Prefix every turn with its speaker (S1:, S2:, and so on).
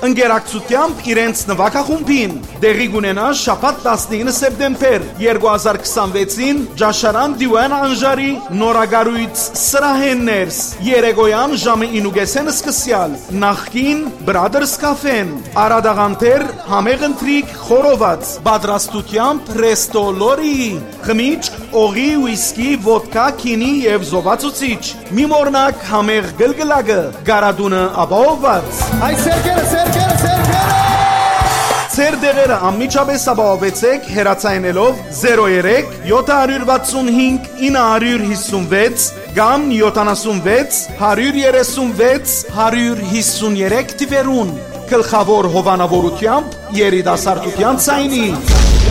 S1: ընկերակցությամբ իրենց նվագախումբին։ Դեղի կունենա շաբաթ 19 սեպտեմբեր 2026-ին Ջաշարան Դիվան Անժարի նորագարույց սրահեններս երեկոյան ժամը 9:30 սկսյալ նախկին Brothers Cafe-ն Արադաղանտեր համեղ ընթրիք խորոված պատրաստությամբ Resto Lori խմիչք օղի ուիսկի ոդկա քինի եւ զովացուցիչ մի մորնակ համեղ գլգլակը գարադունը ապահովված
S2: Այ սերկերը
S1: Ձեր դեղերը անմիջապես ապահովեցեք հեռացայինելով 03 765 956 կամ 76 136 153 թվերուն գլխավոր հովանավորությամբ երիտասարդության ցայնի